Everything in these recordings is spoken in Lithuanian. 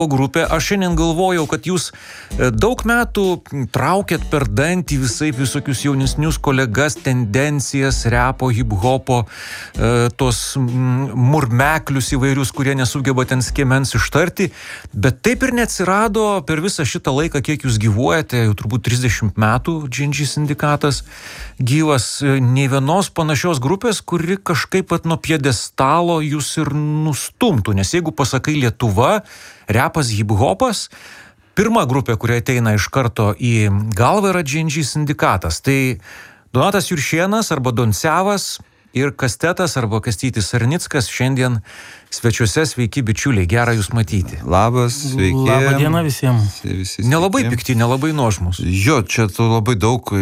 grupė. Aš šiandien galvojau, kad jūs daug metų traukėt per dantį visokius jaunesnius kolegas, tendencijas, repo, hip-hopo, tos murmeklius įvairius, kurie nesugeba ten skiemens ištarti, bet taip ir neatsirado per visą šitą laiką, kiek jūs gyvuojate, jau turbūt 30 metų Džindži sindikatas gyvas, nei vienos panašios grupės, kuri kažkaip nuo pjedestalo jūs ir nustumtų, nes jeigu pasakai Lietuva, repas, hip-hopas, pirma grupė, kuria ateina iš karto į galvą yra Džindži sindikatas. Tai Donatas Juršėnas arba Doncevas ir Kastetas arba Kastytis Sarnickas šiandien svečiuose. Sveiki, bičiuliai, gera jūs matyti. Labas, sveiki. Labą dieną visiems. Nelabai pikti, nelabai nuožmus. Jo, čia tu labai daug,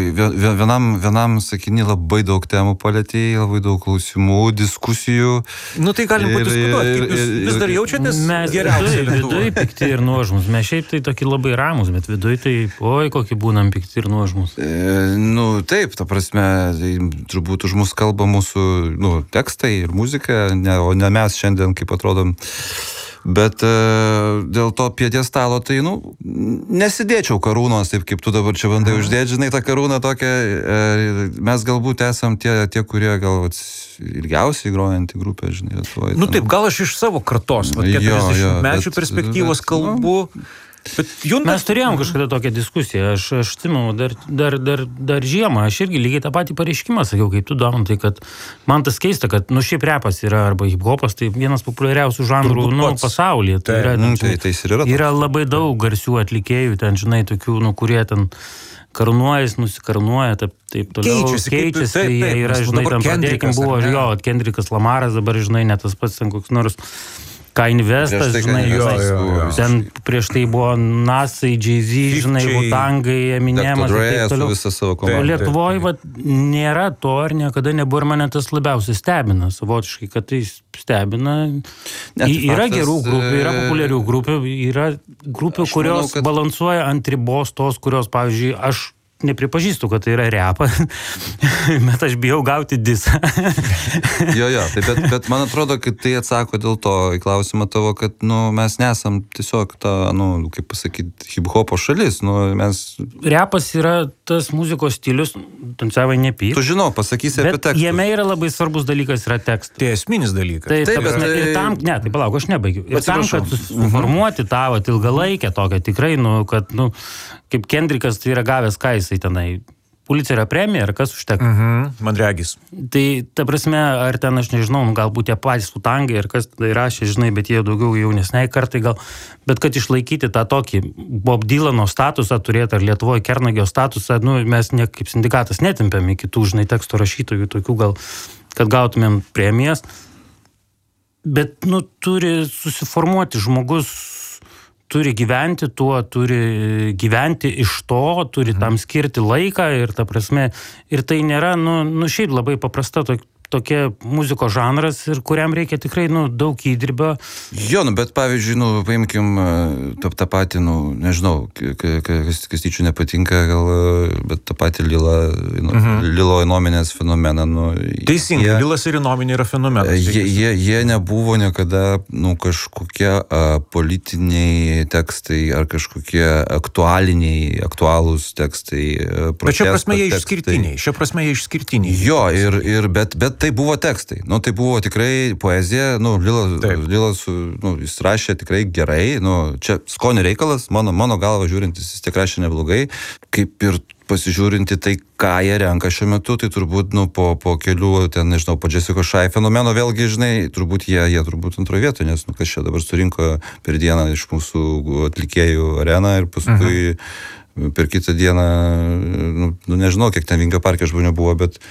vienam sakiny labai daug temų palėtėjai, labai daug klausimų, diskusijų. Nu tai galim padiskutuoti, kaip jūs vis dar jaučiatės geriausiai Lietuvoje. Viduje pikti ir nuožmus. Mes šiaip tai tokie labai ramus, bet viduje tai, oi, kokį būnam pikti ir nuožmus. Taip, ta prasme, tai turbūt už mus kalba mūsų tekstai ir muzika, o ne mes šiandien kaip atrodom. Bet dėl to pjedestalo, tai, nesidėčiau karūnos, taip kaip tu dabar čia bandai uždėti, žinai, tą karūną tokią. Mes galbūt esam tie kurie gal ilgiausiai grojantį grupę, žinai, Lietuvoje. Taip, gal aš iš savo kartos, 40 mečių perspektyvos kalbu. Mes turėjom kažkada tokią diskusiją, aš atsimenu, dar žiemą, aš irgi lygiai tą patį pareiškimą sakiau, kaip tu darom, tai kad man tas keista, kad šiaip repas yra arba hip-hopas, tai vienas populiariausių žanrų pasaulyje. Tai yra labai daug garsių atlikėjų, ten, žinai, tokių, kurie ten karūnuojas, nusikarūnuoja, taip toliau keičiasi, jie yra, žinai, tam pradėkim buvo, Kendrickas Lamaras, dabar, žinai, net tas pats ten koks nors Kanye Westas, žinai, ten prieš tai buvo Nasai, Jay-Z, žinai, Wu-Tangai, Eminemas ir taip toliau. O Lietuvoje nėra to ir niekada nebuvo, ir mane tas labiausiai stebina, savotiškai, kad tai stebina. Yra gerų grupių, yra populiarių grupių, yra grupių, kurios balansuoja ant ribos tos, kurios, pavyzdžiui, aš nepripažįstu, kad tai yra repa, bet aš bijau gauti disą. Bet man atrodo, kad tai atsako dėl to į klausimą tavo, kad mes nesam tiesiog ta, kaip pasakyti, hip-hopo šalis. Repas yra tas muzikos stilius, Doncevai nepyk. Tu žinau, pasakysi apie tekstą. Bet jame yra labai svarbus dalykas, yra tekstas. Tai esminis dalykas. Tai palauk, aš nebaigiu. Ir tam, kad suformuoti tą ilgalaikę tokią, tikrai, kad, kaip Kendrickas tai yra gavęs, ką jisai tenai, Pulitzerio premija, ar kas užteko? Man regis. Tai, ta prasme, ar ten, aš nežinau, galbūt tie patys Wu-Tangai, ar kas tada įrašė, žinai, bet jie daugiau jaunesniai kartai gal, bet kad išlaikyti tą tokį Bob Dylano statusą turėti, ar Lietuvoje Kernagio statusą, mes kaip sindikatas netimpėm į kitų, žinai, teksto rašytojų, tokių gal, kad gautumėm premijas, bet, turi susiformuoti žmogus, turi gyventi tuo, turi gyventi iš to, turi tam skirti laiką ir ta prasme, ir tai nėra, šiaip labai paprasta tokia muzikos žanras ir kuriam reikia tikrai, daug įdirbio. Jo, bet pavyzdžiui, paimkim tą patį, nežinau, Kastyčiui nepatinka gal, bet tą patį Lilo Inominės fenomeną. Teisingai, Lilas ir Inominė yra fenomenas. Jie nebuvo niekada, kažkokie politiniai tekstai ar kažkokie aktualūs tekstai. Bet šia prasme jie išskirtiniai. Jo, bet tai buvo tekstai. Tai buvo tikrai poezija. Lilas, jis rašė tikrai gerai. Čia skonio reikalas, mano galva žiūrintis, jis tik rašė neblogai. Kaip ir pasižiūrinti tai, ką jie renka šiuo metu, tai turbūt, po kelių, ten, nežinau, po Jessica Shy fenomeno vėlgi, žinai, turbūt jie turbūt antroje vietoje, nes, kas čia dabar surinko per dieną iš mūsų atlikėjų areną ir paskui per kitą dieną, nežinau, kiek ten Vingio parke žmonių buvo, Bet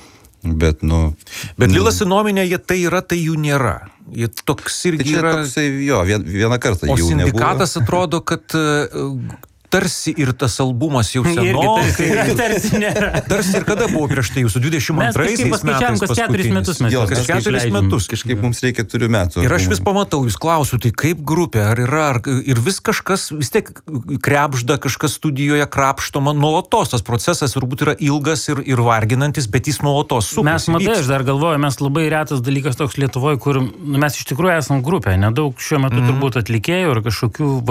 Lilas Inominė, tai yra, tai jų nėra. Jie toks irgi yra... Toksai, vieną kartą jų nebuvo. O sindikatas atrodo, kad tarsi ir tas albumas jau senokai. Tarsi ir kada buvo prieš tai jūsų 22 metais paskutinis. Kas 4 metus. Kažkaip mums reikia 3 metų. Ir aš vis pamatau, jūs klausiu, tai kaip grupė, ar yra, ir vis kažkas, vis tiek krepžda, kažkas studijoje krapštoma, nuolatos tas procesas turbūt yra ilgas ir varginantis, bet jis nuolatos sukasi. Mes, matai, aš dar galvoju, mes labai retas dalykas toks Lietuvoje, kur mes iš tikrųjų esam grupė, nedaug šiuo metu turbūt atlikėjų ir kažkokių